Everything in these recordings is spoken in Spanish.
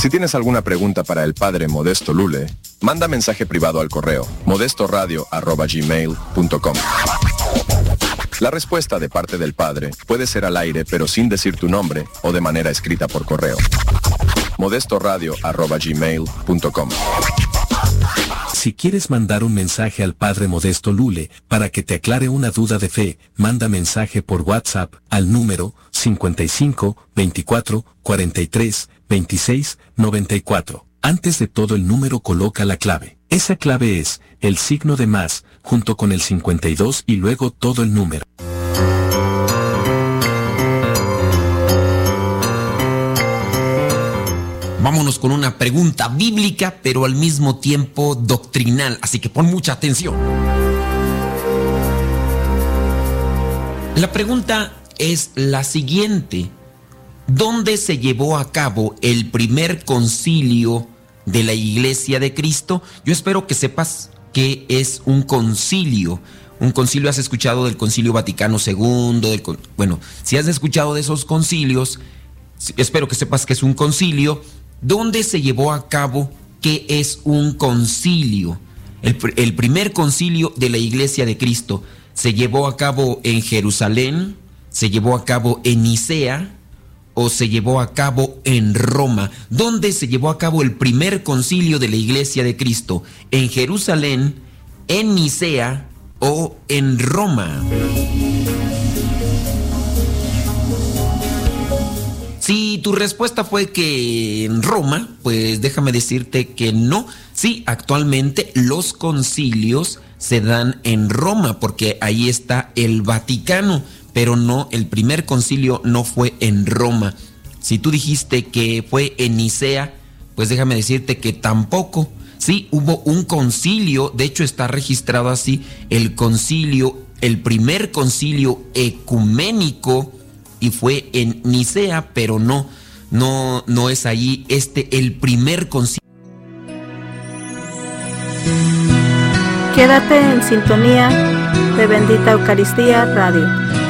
Si tienes alguna pregunta para el Padre Modesto Lule, manda mensaje privado al correo modestoradio@gmail.com. La respuesta de parte del Padre puede ser al aire pero sin decir tu nombre o de manera escrita por correo. modestoradio@gmail.com. Si quieres mandar un mensaje al Padre Modesto Lule para que te aclare una duda de fe, manda mensaje por WhatsApp al número 55 24 43 26 94. Antes de todo el número coloca la clave. Esa clave es el signo de más, junto con el 52 y luego todo el número. Vámonos con una pregunta bíblica, pero al mismo tiempo doctrinal, así que pon mucha atención. La pregunta es la siguiente: ¿dónde se llevó a cabo el primer concilio de la Iglesia de Cristo? Yo espero que sepas qué es un concilio. Un concilio, has escuchado del Concilio Vaticano II, bueno, si has escuchado de esos concilios, espero que sepas que es un concilio. ¿Dónde se llevó a cabo? ¿Qué es un concilio? El primer concilio de la Iglesia de Cristo se llevó a cabo en Jerusalén, se llevó a cabo en Nicea o se llevó a cabo en Roma. ¿Dónde se llevó a cabo el primer concilio de la Iglesia de Cristo? ¿En Jerusalén, en Nicea o en Roma? Si tu respuesta fue que en Roma, pues déjame decirte que no. Sí, actualmente los concilios se dan en Roma porque ahí está el Vaticano, pero no, el primer concilio no fue en Roma. Si tú dijiste que fue en Nicea, pues déjame decirte que tampoco. Sí, hubo un concilio, de hecho está registrado así, el primer concilio ecuménico, y fue en Nicea, pero no es allí el primer concilio. Quédate en sintonía de Bendita Eucaristía Radio.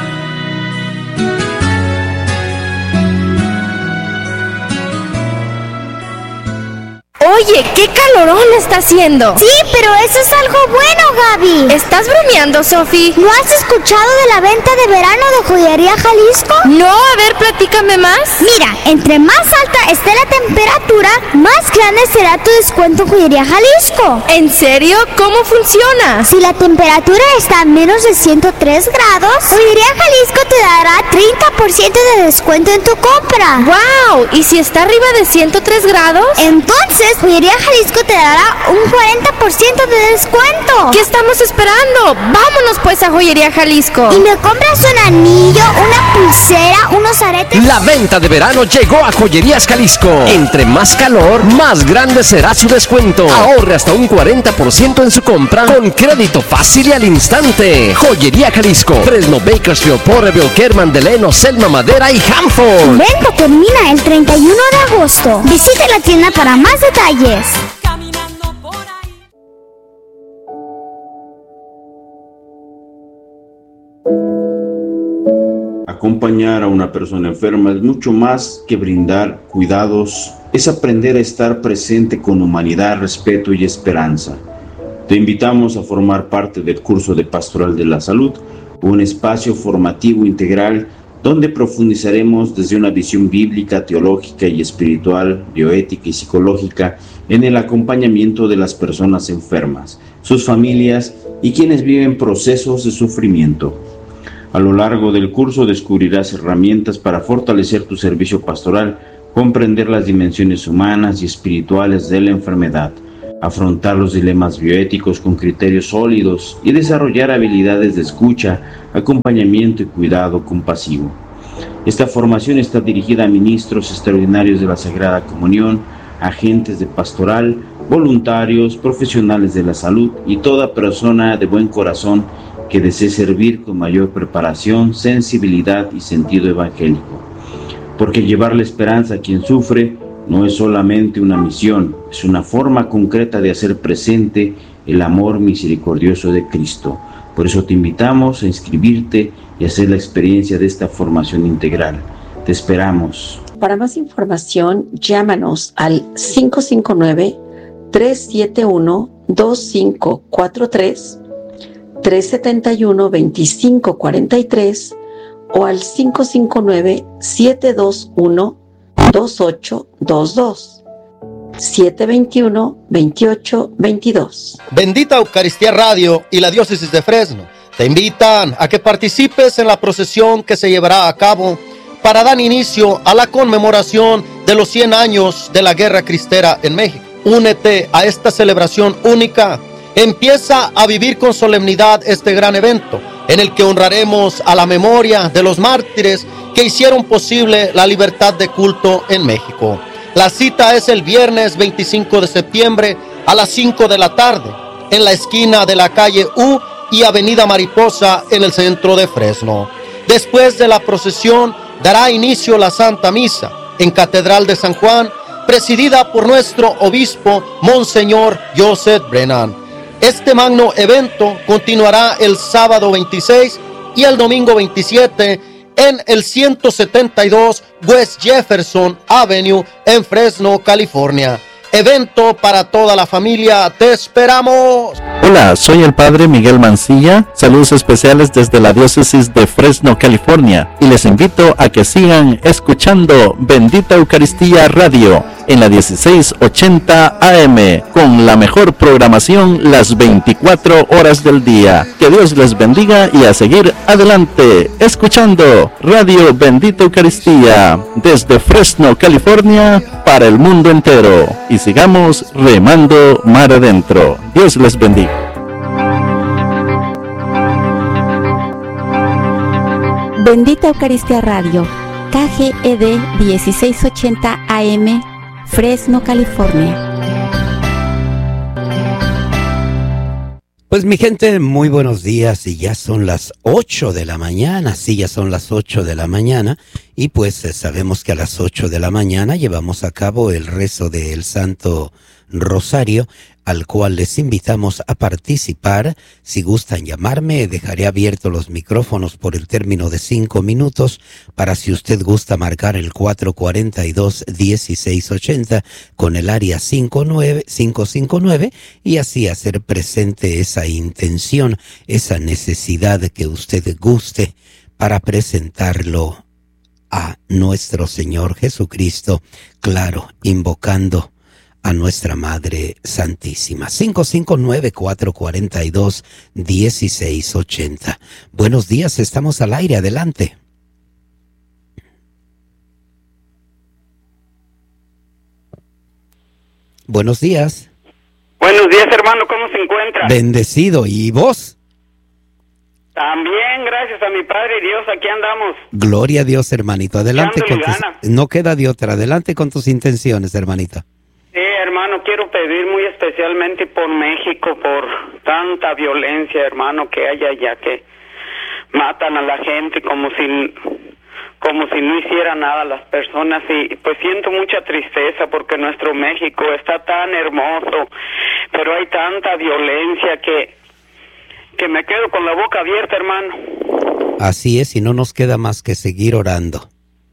Oye, ¿qué calorón está haciendo? Sí, pero eso es algo bueno, Gaby. ¿Estás bromeando, Sofi? ¿No has escuchado de la venta de verano de Joyería Jalisco? No, a ver, platícame más. Mira, entre más alta esté la temperatura, más grande será tu descuento en Joyería Jalisco. ¿En serio? ¿Cómo funciona? Si la temperatura está a menos de 103 grados, Joyería Jalisco te dará 30% de descuento en tu compra. ¡Wow! ¿Y si está arriba de 103 grados? Entonces, Joyería Jalisco te dará un 40% de descuento. ¿Qué estamos esperando? Vámonos pues a Joyería Jalisco. Y me compras un anillo, una pulsera, unos aretes. La venta de verano llegó a Joyerías Jalisco. Entre más calor, más grande será su descuento. Ahorre hasta un 40% en su compra con crédito fácil y al instante. Joyería Jalisco, Fresno, Bakersfield, Porterville, Kerman, Delano, Selma, Madera y Hanford. Venta termina el 31 de agosto. Visite la tienda para más detalles. Acompañar a una persona enferma es mucho más que brindar cuidados, es aprender a estar presente con humanidad, respeto y esperanza. Te invitamos a formar parte del curso de Pastoral de la Salud, un espacio formativo integral donde profundizaremos desde una visión bíblica, teológica y espiritual, bioética y psicológica en el acompañamiento de las personas enfermas, sus familias y quienes viven procesos de sufrimiento. A lo largo del curso descubrirás herramientas para fortalecer tu servicio pastoral, comprender las dimensiones humanas y espirituales de la enfermedad, afrontar los dilemas bioéticos con criterios sólidos y desarrollar habilidades de escucha, acompañamiento y cuidado compasivo. Esta formación está dirigida a ministros extraordinarios de la Sagrada Comunión, agentes de pastoral, voluntarios, profesionales de la salud y toda persona de buen corazón que desee servir con mayor preparación, sensibilidad y sentido evangélico. Porque llevar la esperanza a quien sufre no es solamente una misión, es una forma concreta de hacer presente el amor misericordioso de Cristo. Por eso te invitamos a inscribirte y hacer la experiencia de esta formación integral. Te esperamos. para más información, llámanos al 559-371-2543, 371-2543 o al 559-721-2822. 721-2822. Bendita Eucaristía Radio y la Diócesis de Fresno te invitan a que participes en la procesión que se llevará a cabo para dar inicio a la conmemoración de los 100 años de la Guerra Cristera en México. Únete a esta celebración única. Empieza a vivir con solemnidad este gran evento en el que honraremos a la memoria de los mártires que hicieron posible la libertad de culto en México. La cita es el viernes 25 de septiembre a las 5 de la tarde en la esquina de la calle U y Avenida Mariposa en el centro de Fresno. Después de la procesión dará inicio la Santa Misa en Catedral de San Juan, presidida por nuestro obispo Monseñor Joseph Brennan. Este magno evento continuará el sábado 26 y el domingo 27 en el 172 West Jefferson Avenue en Fresno, California. Evento para toda la familia. ¡Te esperamos! Hola, soy el Padre Miguel Mancilla. Saludos especiales desde la Diócesis de Fresno, California. Y les invito a que sigan escuchando Bendita Eucaristía Radio en la 1680 AM, con la mejor programación las 24 horas del día. Que Dios les bendiga y a seguir adelante, escuchando Radio Bendita Eucaristía desde Fresno, California, para el mundo entero. Y sigamos remando mar adentro. Dios les bendiga. Bendita Eucaristía Radio, KGED 1680 AM, Fresno, California. Pues mi gente, muy buenos días, y ya son las 8 de la mañana, sí, ya son las 8 de la mañana, y pues sabemos que a las 8 de la mañana llevamos a cabo el rezo del Santo Rosario, al cual les invitamos a participar. Si gustan llamarme, dejaré abiertos los micrófonos por el término de 5 minutos para si usted gusta marcar el 442-1680 con el área 559 y así hacer presente esa intención, esa necesidad que usted guste para presentarlo a nuestro Señor Jesucristo, claro, invocando a nuestra Madre Santísima. 559-442-1680. Buenos días, estamos al aire, adelante. Buenos días. Buenos días, hermano, ¿cómo se encuentra? Bendecido, ¿y vos? También, gracias a mi Padre Dios, aquí andamos. Gloria a Dios, hermanito, adelante con no queda de otra, adelante con tus intenciones, hermanita. Sí, hermano, quiero pedir muy especialmente por México, por tanta violencia, hermano, que hay allá, que matan a la gente como si no hiciera nada las personas, y pues siento mucha tristeza porque nuestro México está tan hermoso, pero hay tanta violencia que me quedo con la boca abierta, hermano. Así es, y no nos queda más que seguir orando.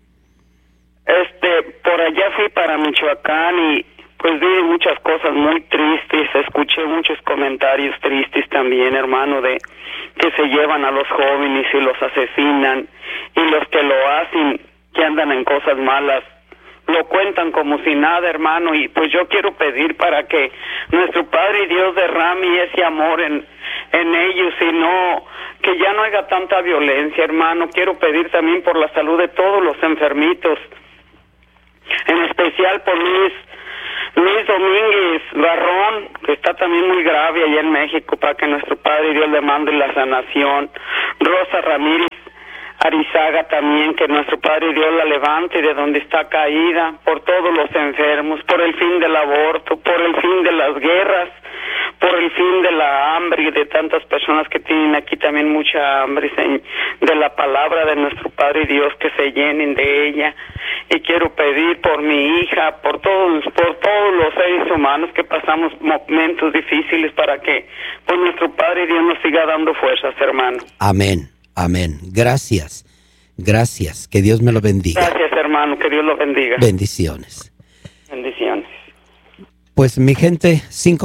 Por allá fui para Michoacán y pues vi muchas cosas muy tristes, escuché muchos comentarios tristes también, hermano, de que se llevan a los jóvenes y los asesinan, y los que lo hacen, que andan en cosas malas, lo cuentan como si nada, hermano, y pues yo quiero pedir para que nuestro Padre Dios derrame ese amor en ellos, y no, que ya no haya tanta violencia, hermano. Quiero pedir también por la salud de todos los enfermitos, en especial por Luis Domínguez Barrón, que está también muy grave allá en México, para que nuestro Padre Dios le mande la sanación. Rosa Ramírez Arizaga también, que nuestro Padre Dios la levante de donde está caída, por todos los enfermos, por el fin del aborto, por el fin de las guerras, por el fin de la hambre y de tantas personas que tienen aquí también mucha hambre, de la palabra de nuestro Padre Dios, que se llenen de ella. Y quiero pedir por mi hija, por todos los seres humanos que pasamos momentos difíciles, para que pues nuestro Padre Dios nos siga dando fuerzas, hermano. Amén, amén. Gracias. Gracias, que Dios me lo bendiga. Gracias, hermano, que Dios lo bendiga. Bendiciones. Bendiciones. Pues mi gente,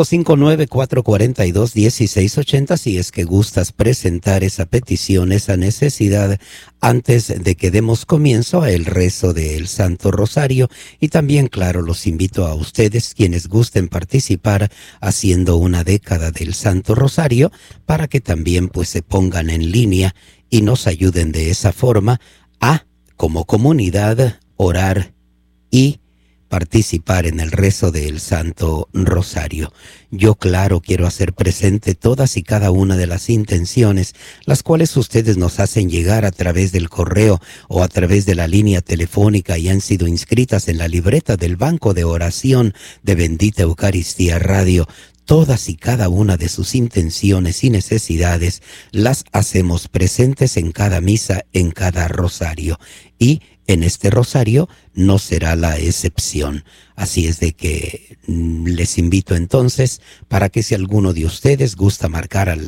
559-442-1680, si es que gustas presentar esa petición, esa necesidad, antes de que demos comienzo al rezo del Santo Rosario. Y también, claro, los invito a ustedes, quienes gusten participar haciendo una década del Santo Rosario, para que también pues se pongan en línea y nos ayuden de esa forma a, como comunidad, orar y participar en el rezo del Santo Rosario. Yo, claro, quiero hacer presente todas y cada una de las intenciones, las cuales ustedes nos hacen llegar a través del correo o a través de la línea telefónica y han sido inscritas en la libreta del Banco de Oración de Bendita Eucaristía Radio. Todas y cada una de sus intenciones y necesidades las hacemos presentes en cada misa, en cada rosario. Y en este rosario no será la excepción. Así es de que les invito entonces para que si alguno de ustedes gusta marcar al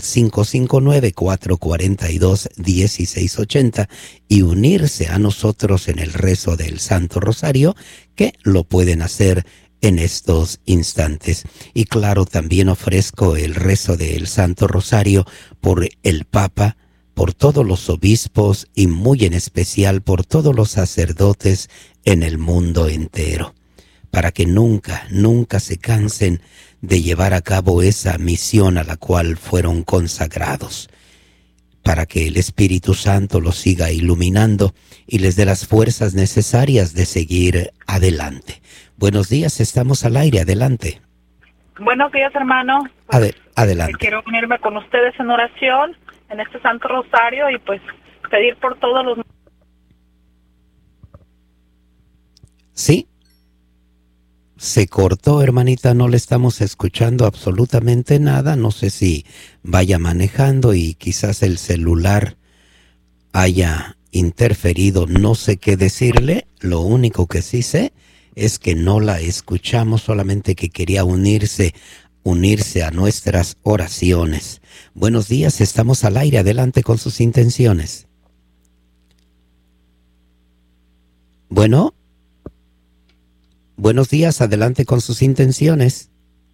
559-442-1680 y unirse a nosotros en el rezo del Santo Rosario, que lo pueden hacer en estos instantes. Y claro, también ofrezco el rezo del Santo Rosario por el Papa, por todos los obispos y muy en especial por todos los sacerdotes en el mundo entero, para que nunca se cansen de llevar a cabo esa misión a la cual fueron consagrados, para que el Espíritu Santo los siga iluminando y les dé las fuerzas necesarias de seguir adelante. Buenos días, estamos al aire, adelante. Buenos días, hermano. Adelante. Quiero unirme con ustedes en oración, en este Santo Rosario, y pues pedir por todos los... ¿Sí? Se cortó, hermanita, no le estamos escuchando absolutamente nada. No sé si vaya manejando y quizás el celular haya interferido, no sé qué decirle. Lo único que sí sé es que no la escuchamos, solamente que quería unirse a nuestras oraciones. Buenos días, estamos al aire, adelante con sus intenciones. Bueno, buenos días, adelante con sus intenciones.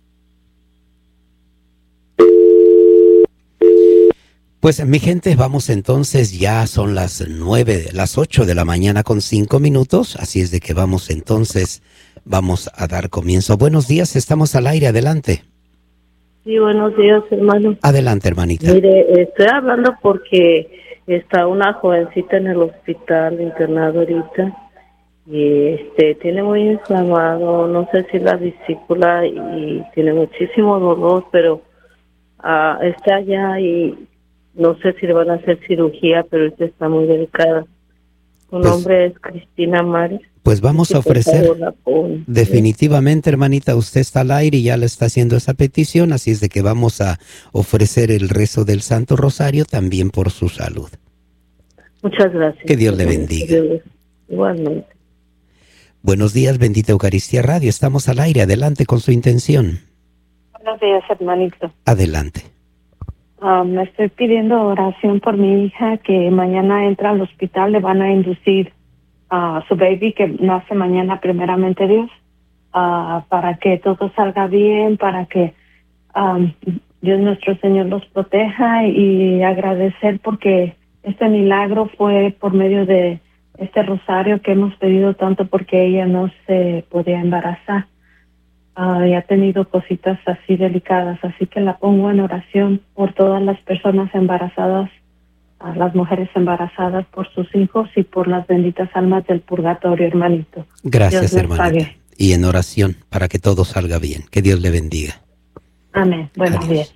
Pues mi gente, vamos entonces, ya son las 8 de la mañana con 5 minutos, así es de que vamos a dar comienzo. Buenos días, estamos al aire, adelante. Sí, buenos días, hermano. Adelante, hermanita. Mire, estoy hablando porque está una jovencita en el hospital internada ahorita y tiene muy inflamado, no sé si la vesícula, y tiene muchísimo dolor, pero está allá y no sé si le van a hacer cirugía, pero esta está muy delicada. Su nombre es Cristina Mares. Pues vamos a ofrecer, definitivamente, hermanita, usted está al aire y ya le está haciendo esa petición, así es de que vamos a ofrecer el rezo del Santo Rosario también por su salud. Muchas gracias. Que Dios le bendiga. Igualmente. Buenos días, Bendita Eucaristía Radio, estamos al aire, adelante con su intención. Buenos días, hermanito. Adelante. Me estoy pidiendo oración por mi hija que mañana entra al hospital, le van a inducir a su baby que nace mañana, primeramente Dios, para que todo salga bien, para que Dios nuestro Señor los proteja, y agradecer porque este milagro fue por medio de este rosario que hemos pedido tanto, porque ella no se podía embarazar. Y ha tenido cositas así delicadas, así que la pongo en oración por todas las personas embarazadas, a las mujeres embarazadas, por sus hijos y por las benditas almas del purgatorio, hermanito. Gracias, hermanita. Y en oración para que todo salga bien. Que Dios le bendiga. Amén. Buenos días.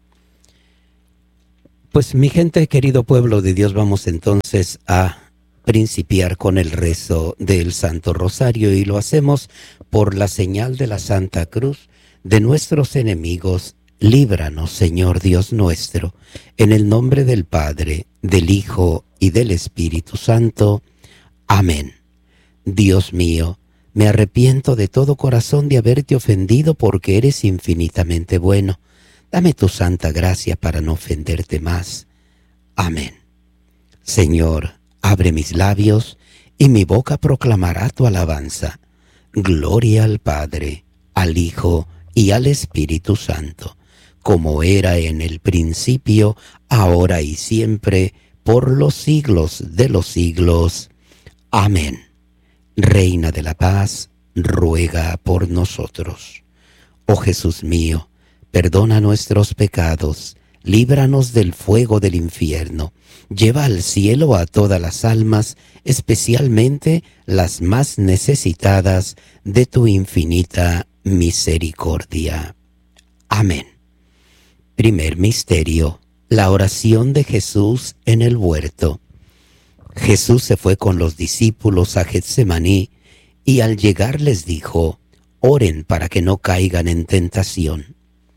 Pues mi gente, querido pueblo de Dios, vamos entonces a principiar con el rezo del Santo Rosario, y lo hacemos por la señal de la Santa Cruz de nuestros enemigos. Líbranos, Señor Dios nuestro, en el nombre del Padre, del Hijo y del Espíritu Santo. Amén. Dios mío, me arrepiento de todo corazón de haberte ofendido, porque eres infinitamente bueno. Dame tu santa gracia para no ofenderte más. Amén. Señor, Abre mis labios, y mi boca proclamará tu alabanza. Gloria al Padre, al Hijo y al Espíritu Santo, como era en el principio, ahora y siempre, por los siglos de los siglos. Amén. Reina de la paz, ruega por nosotros. Oh Jesús mío, perdona nuestros pecados, líbranos del fuego del infierno, lleva al cielo a todas las almas, especialmente las más necesitadas de tu infinita misericordia. Amén. Primer misterio, la oración de Jesús en el huerto. Jesús se fue con los discípulos a Getsemaní y al llegar les dijo: oren para que no caigan en tentación.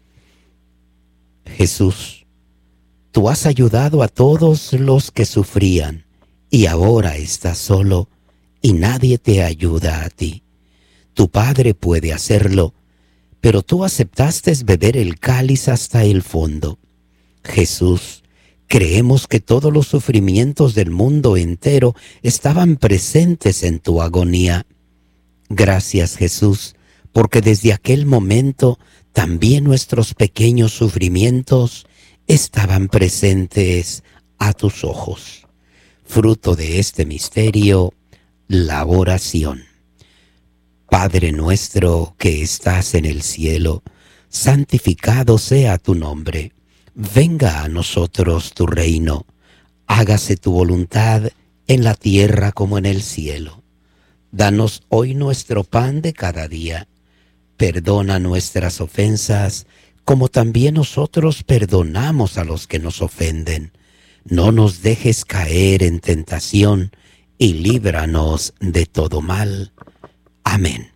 Jesús, tú has ayudado a todos los que sufrían y ahora estás solo y nadie te ayuda a ti. Tu Padre puede hacerlo, pero tú aceptaste beber el cáliz hasta el fondo. Jesús, creemos que todos los sufrimientos del mundo entero estaban presentes en tu agonía. Gracias, Jesús, porque desde aquel momento también nuestros pequeños sufrimientos estaban presentes a tus ojos. Fruto de este misterio, la oración. Padre nuestro que estás en el cielo, santificado sea tu nombre. Venga a nosotros tu reino. Hágase tu voluntad en la tierra como en el cielo. Danos hoy nuestro pan de cada día. Perdona nuestras ofensas, como también nosotros perdonamos a los que nos ofenden. No nos dejes caer en tentación, y líbranos de todo mal. Amén.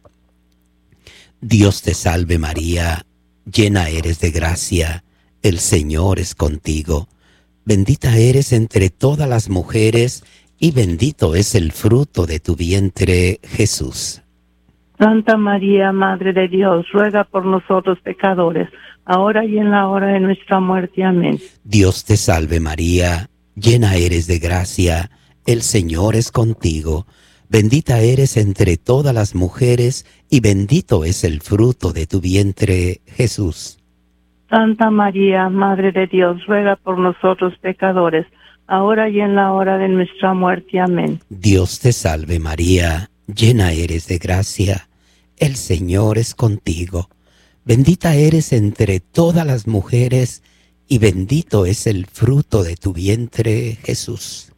Dios te salve María, llena eres de gracia, el Señor es contigo. Bendita eres entre todas las mujeres, y bendito es el fruto de tu vientre, Jesús. Santa María, Madre de Dios, ruega por nosotros pecadores, ahora y en la hora de nuestra muerte. Amén. Dios te salve María, llena eres de gracia, el Señor es contigo. Bendita eres entre todas las mujeres, y bendito es el fruto de tu vientre, Jesús. Santa María, Madre de Dios, ruega por nosotros pecadores, ahora y en la hora de nuestra muerte. Amén. Dios te salve María, llena eres de gracia, el Señor es contigo. Bendita eres entre todas las mujeres, y bendito es el fruto de tu vientre, Jesús.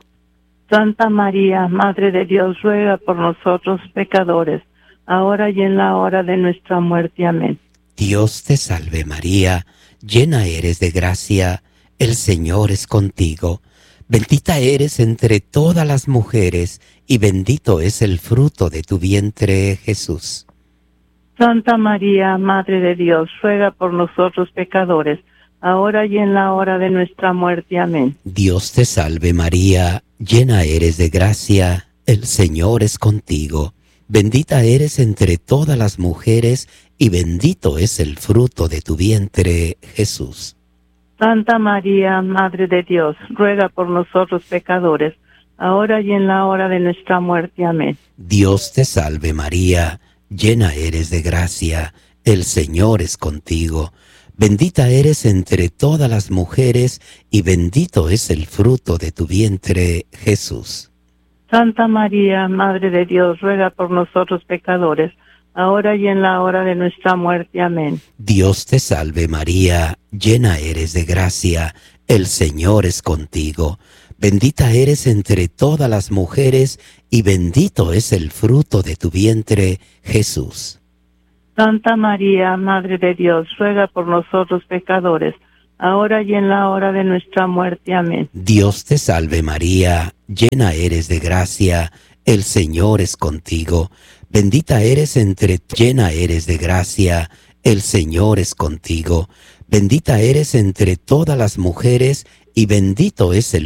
Santa María, Madre de Dios, ruega por nosotros pecadores, ahora y en la hora de nuestra muerte. Amén. Dios te salve María, llena eres de gracia, el Señor es contigo. Bendita eres entre todas las mujeres, y bendito es el fruto de tu vientre, Jesús. Santa María, Madre de Dios, ruega por nosotros pecadores, ahora y en la hora de nuestra muerte. Amén. Dios te salve María, llena eres de gracia, el Señor es contigo. Bendita eres entre todas las mujeres, y bendito es el fruto de tu vientre, Jesús. Santa María, Madre de Dios, ruega por nosotros pecadores, ahora y en la hora de nuestra muerte. Amén. Dios te salve María, llena eres de gracia, el Señor es contigo. Bendita eres entre todas las mujeres, y bendito es el fruto de tu vientre, Jesús. Santa María, Madre de Dios, ruega por nosotros pecadores, ahora y en la hora de nuestra muerte. Amén. Dios te salve María, llena eres de gracia, el Señor es contigo. Bendita eres entre todas las mujeres, y bendito es el fruto de tu vientre, Jesús. Santa María, Madre de Dios, ruega por nosotros pecadores, ahora y en la hora de nuestra muerte. Amén. Dios te salve María, llena eres de gracia, el Señor es contigo. Bendita eres llena eres de gracia, el Señor es contigo. Bendita eres entre todas las mujeres, y bendito es el